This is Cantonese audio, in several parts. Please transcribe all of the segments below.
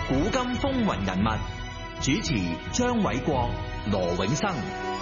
古今風雲人物，主持張偉國、羅永生。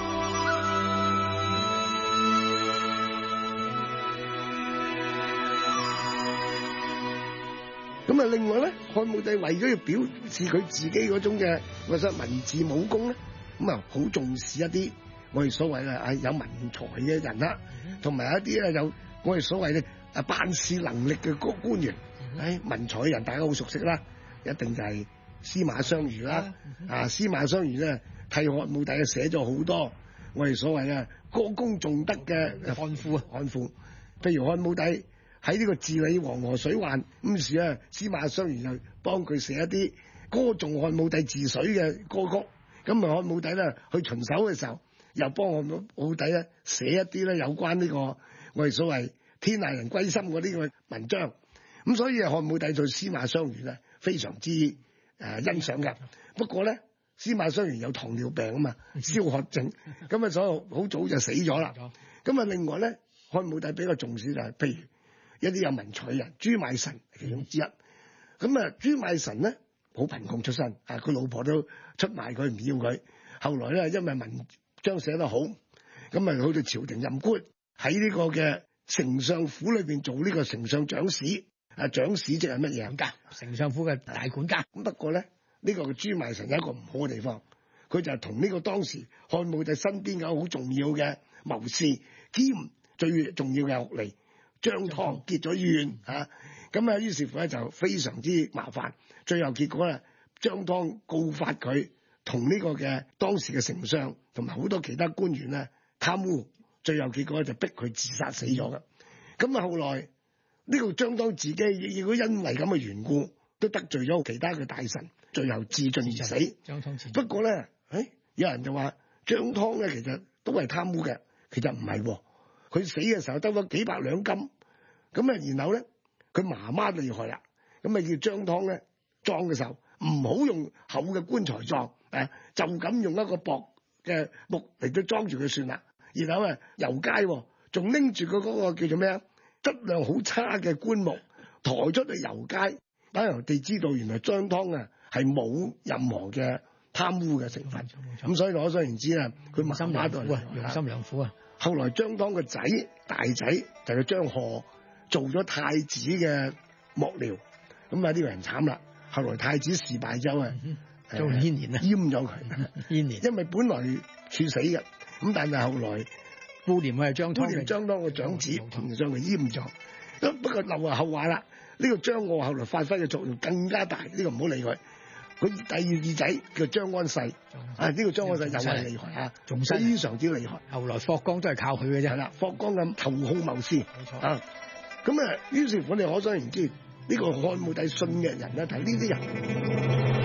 咁啊，另外咧，漢武帝為咗要表示佢自己嗰種嘅我所謂文治武功咧，咁啊好重視一啲我哋所謂嘅有文才嘅人啦，同埋一啲咧有我哋所謂嘅辦事能力嘅官員。文才嘅人大家好熟悉啦，一定就係司馬相如啦。司馬相如咧替漢武帝寫咗好多我哋所謂嘅歌功頌德嘅漢賦啊，漢賦。譬如漢武帝喺呢個治理黃河水患咁時啊，司馬相如就幫佢寫一啲歌頌漢武帝治水嘅歌曲。咁啊，漢武帝咧去巡守嘅時候，又幫漢武帝咧寫一啲咧有關呢個我哋所謂天下人歸心嗰啲嘅文章。咁所以漢武帝對司馬相如咧非常之欣賞嘅。不過咧，司馬相如有糖尿病啊嘛，燒渴症，咁啊所以好早就死咗啦。咁啊，另外咧，漢武帝比較重視就係譬如一啲有文采嘅人，朱買臣其中之一。咁啊，朱買臣咧好貧窮出身，佢老婆都出賣佢，唔要佢。後來咧，因為文章寫得好，咁啊去到朝廷任官，喺呢個嘅丞相府裏邊做呢個丞相長史。長史即係乜嘢？ 丞相府嘅大管家。 咁不過咧，呢個朱買臣有一個唔好嘅地方，佢就係同呢個當時漢武帝身邊有好重要嘅謀士兼最重要嘅學吏張湯結咗怨嚇。咁啊，於是乎咧就非常之麻煩。最後結果咧，張湯告發佢同呢個嘅當時嘅丞相同埋好多其他官員咧貪污，最後結果咧就逼佢自殺死咗嘅。咁啊，後來呢個張湯自己如果因為咁嘅緣故，都得罪咗其他嘅大臣，最後自盡而死。 張湯自盡。 不過咧，有人就話張湯咧其實都係貪污嘅，其實唔係喎。佢死嘅時候得咗幾百兩金，咁啊，然後咧佢媽媽厲害啦，咁啊叫張湯咧葬嘅時候唔好用厚嘅棺材葬，就咁用一個薄嘅木嚟到裝住佢算啦。然後遊街，仲拎住佢嗰個叫做咩啊？質量好差嘅棺木抬出去遊街，等人哋知道原來張湯係冇任何嘅貪污嘅成分。咁所以可想而知啦，佢媽媽都用心良苦啊。 後來張湯個仔大仔就係張賀做咗太子嘅幕僚，咁呢個人慘啦。後來太子事敗之後做牽連啊， 閹咗佢牽連， 因為本來處死嘅，咁但係後來顧念係張湯嘅長子，同將佢閹咗。不過留下後話啦，呢個張賀後來發揮嘅作用更加大，呢個唔好理佢。佢第二仔叫張安世，呢個張安世又係厲害啊，仲非常之厲害。 後來霍光都係靠佢嘅啫。 係啦，霍光咁頭號謀士， 冇錯。 咁於是乎你可想而知，呢個漢武帝信嘅人咧，就係呢啲人。